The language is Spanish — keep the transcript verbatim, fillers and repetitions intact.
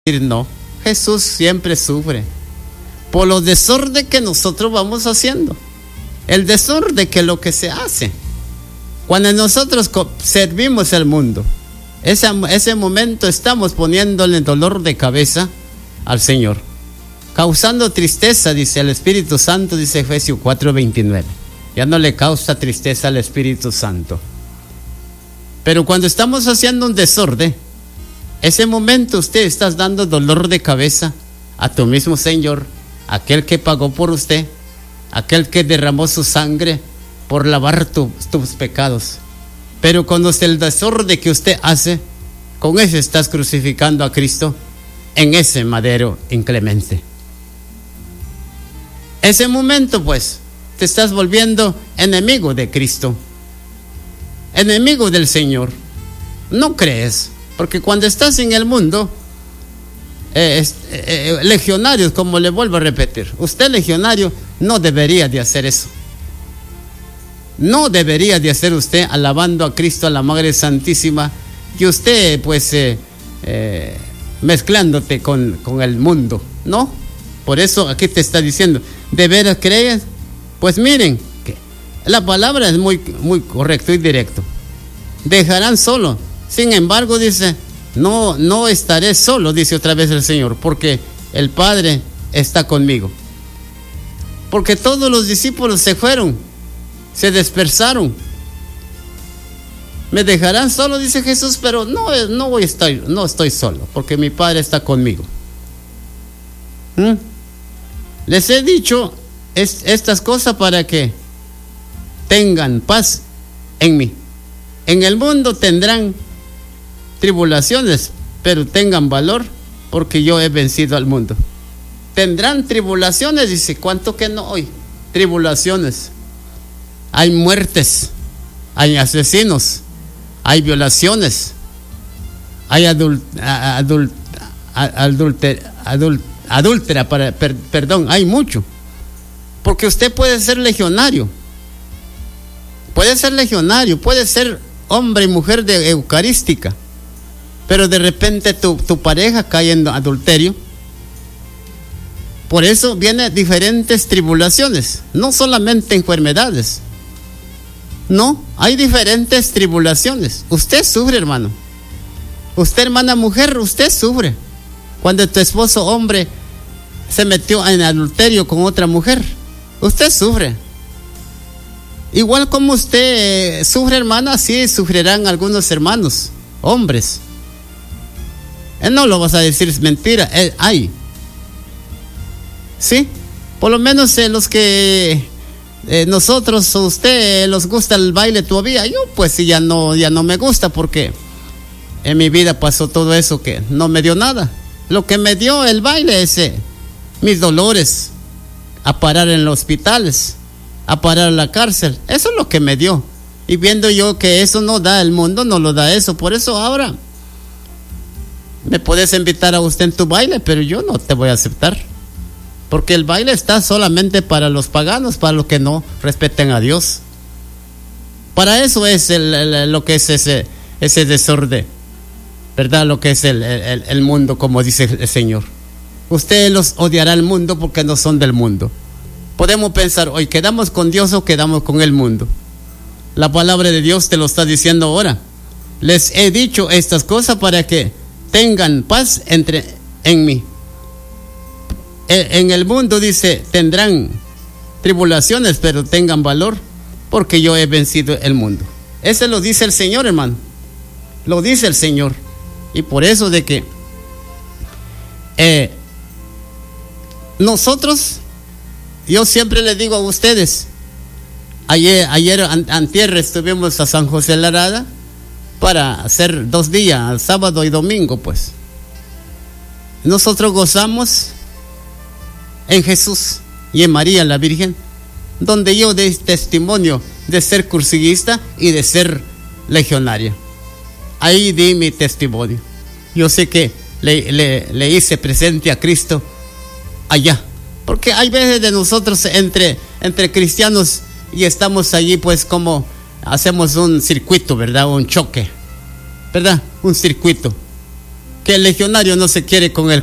decir no. Jesús siempre sufre por los desorden que nosotros vamos haciendo. El desorden que es lo que se hace. Cuando nosotros servimos al mundo, ese, ese momento estamos poniéndole dolor de cabeza al Señor, causando tristeza, dice el Espíritu Santo, dice Efesios cuatro veintinueve. Ya no le causa tristeza al Espíritu Santo. Pero cuando estamos haciendo un desorden, ese momento usted está dando dolor de cabeza a tu mismo Señor, aquel que pagó por usted, aquel que derramó su sangre por lavar tu, tus pecados. Pero cuando es el desorden que usted hace, con ese estás crucificando a Cristo en ese madero inclemente. Ese momento, pues, te estás volviendo enemigo de Cristo, enemigo del Señor. No crees, porque cuando estás en el mundo, eh, es, eh, legionarios, como le vuelvo a repetir, usted legionario no debería de hacer eso. No debería de hacer usted alabando a Cristo, a la Madre Santísima, y usted pues eh, eh, mezclándote con, con el mundo, ¿no? Por eso aquí te está diciendo, ¿de veras crees? Pues miren, que la palabra es muy, muy correcto y directo. Dejarán solo. Sin embargo, dice, no, no estaré solo, dice otra vez el Señor, porque el Padre está conmigo. Porque todos los discípulos se fueron, se dispersaron. Me dejarán solo, dice Jesús, pero no, no voy a estar, no estoy solo, porque mi Padre está conmigo. ¿Mm? Les he dicho es, estas cosas para que tengan paz en mí. En el mundo tendrán tribulaciones, pero tengan valor, porque yo he vencido al mundo. Tendrán tribulaciones, dice, ¿cuánto que no hoy? Tribulaciones. Hay muertes, hay asesinos, hay violaciones, hay adult, adult, adulter, adult, adúltera, para, per, perdón, hay mucho. Porque usted puede ser legionario, puede ser legionario, puede ser hombre y mujer de eucarística, pero de repente tu, tu pareja cae en adulterio. Por eso vienen diferentes tribulaciones, no solamente enfermedades. No, hay diferentes tribulaciones. Usted sufre, hermano. Usted, hermana mujer, usted sufre. Cuando tu esposo hombre se metió en adulterio con otra mujer, usted sufre. Igual como usted sufre, hermana, así sufrirán algunos hermanos, hombres. Él no lo vas a decir, es mentira, él, hay. Sí, por lo menos eh, los que eh, nosotros, a usted los gusta el baile todavía. Yo pues sí, ya no, ya no me gusta, porque en mi vida pasó todo eso que no me dio nada. Lo que me dio el baile es eh, mis dolores, a parar en los hospitales, a parar en la cárcel. Eso es lo que me dio. Y viendo yo que eso no da el mundo, no lo da eso. Por eso ahora me puedes invitar a usted en tu baile, pero yo no te voy a aceptar. Porque el baile está solamente para los paganos, para los que no respeten a Dios. Para eso es el, el, lo que es ese, ese desorden, ¿verdad? Lo que es el, el, el mundo, como dice el Señor. Usted los odiará el mundo porque no son del mundo. Podemos pensar, hoy quedamos con Dios o quedamos con el mundo. La palabra de Dios te lo está diciendo ahora. Les he dicho estas cosas para que tengan paz entre, en mí. En el mundo, dice, tendrán tribulaciones, pero tengan valor, porque yo he vencido el mundo. Ese lo dice el Señor, hermano. Lo dice el Señor. Y por eso de que eh, nosotros, yo siempre les digo a ustedes, ayer, ayer antier estuvimos a San José la Arada para hacer dos días, sábado y domingo, pues. Nosotros gozamos en Jesús y en María la Virgen, donde yo doy testimonio de ser cursillista y de ser legionaria. Ahí di mi testimonio. Yo sé que le, le, le hice presente a Cristo allá, porque hay veces de nosotros entre, entre cristianos y estamos allí pues como hacemos un circuito, ¿verdad? Un choque, ¿verdad? Un circuito. que el legionario no se quiere con el